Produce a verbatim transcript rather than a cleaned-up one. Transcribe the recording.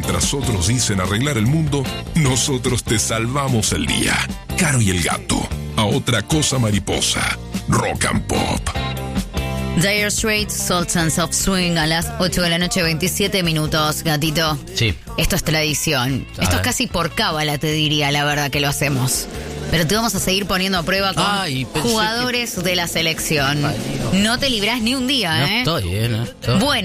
Mientras otros dicen arreglar el mundo, nosotros te salvamos el día. Caro y el Gato, a otra cosa mariposa. Rock and Pop. Dire Straits, Sultans of Swing, a las ocho de la noche, veintisiete minutos, gatito. Sí. Esto es tradición. A Esto ver. es casi por cábala, te diría, la verdad que lo hacemos. Pero te vamos a seguir poniendo a prueba con Ay, pensé jugadores de la selección. Ay, Dios. No te librás ni un día, No ¿eh? estoy, ¿eh? No estoy. Bueno.